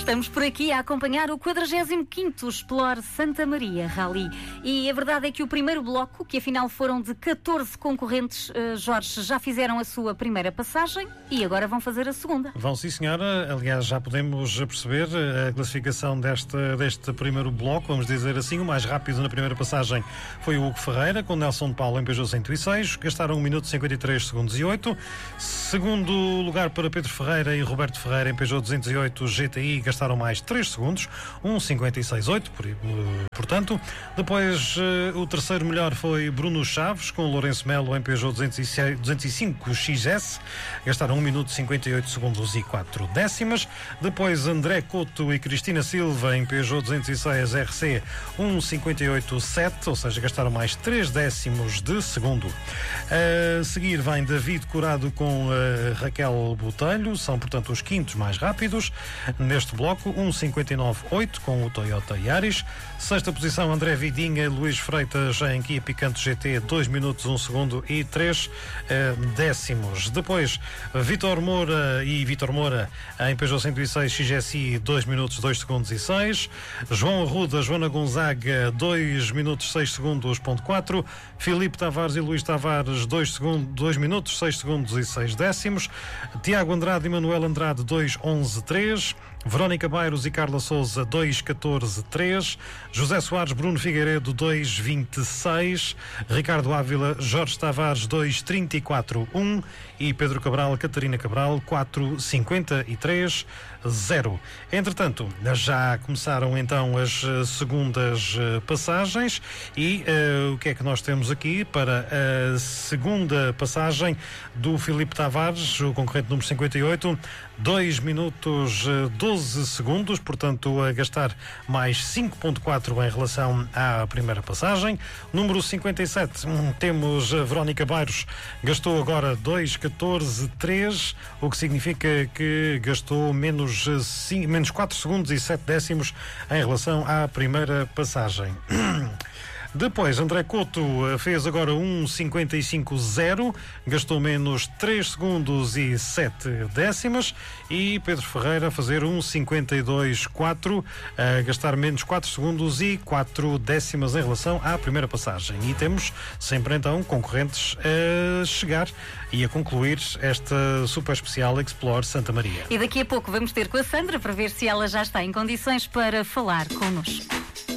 Estamos por aqui a acompanhar o 45º Explore Santa Maria Rally. E a verdade é que o primeiro bloco, que afinal foram de 14 concorrentes, Jorge, já fizeram a sua primeira passagem e agora vão fazer a segunda. Vão, sim, senhora. Aliás, já podemos perceber a classificação deste primeiro bloco, vamos dizer assim. O mais rápido na primeira passagem foi o Hugo Ferreira, com Nelson de Paulo em Peugeot 106. Gastaram 1 minuto 53 segundos e 8. Segundo lugar para Pedro Ferreira e Roberto Ferreira em Peugeot 208 GTI, gastaram mais 3 segundos, 1,56,8, portanto. Depois, o terceiro melhor foi Bruno Chaves, com Lourenço Melo em Peugeot 205 XS, gastaram 1 minuto 58 segundos e 4 décimas. Depois, André Couto e Cristina Silva em Peugeot 206 RC, 1,58,7, ou seja, gastaram mais 3 décimos de segundo. A seguir vem David Curado com Raquel Botelho, são, portanto, os quintos mais rápidos neste bloco, 1,59,8 com o Toyota Yaris. Sexta posição, André Vidinha e Luís Freitas em Kia Picanto GT, 2 minutos 1 segundo e 3 décimos. Depois, Vítor Moura em Peugeot 106 XSI, 2 minutos 2 segundos e 6. João Arruda, Joana Gonzaga, 2 minutos 6 segundos, ponto 4. Filipe Tavares e Luís Tavares, 2 minutos 6 segundos e 6 décimos. Tiago Andrade e Manuel Andrade, 2,11,3. Verónica Bairos e Carla Souza, 2,14,3. José Soares, Bruno Figueiredo, 2,26. Ricardo Ávila, Jorge Tavares, 2,34,1. E Pedro Cabral, Catarina Cabral, 4,53,0. Entretanto, já começaram então as segundas passagens e o que é que nós temos aqui para a segunda passagem do Filipe Tavares, o concorrente número 58, 2 minutos 12 segundos, portanto a gastar mais 5.4 em relação à primeira passagem. Número 57, temos a Verónica Bairos, gastou agora 2,14,3, o que significa que gastou menos 4 segundos e 7 décimos em relação à primeira passagem. Depois, André Couto fez agora 1,55,0, gastou menos 3 segundos e 7 décimas. E Pedro Ferreira a fazer 1,52,4, a gastar menos 4 segundos e 4 décimas em relação à primeira passagem. E temos sempre então concorrentes a chegar e a concluir esta super especial Explore Santa Maria. E daqui a pouco vamos ter com a Sandra para ver se ela já está em condições para falar connosco.